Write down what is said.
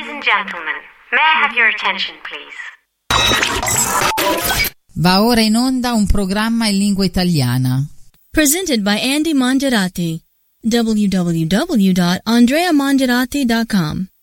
Ladies and gentlemen, may I have your attention, please? Va ora in onda un programma in lingua italiana. Presented by Andy Mongerati. www.andreamongerati.com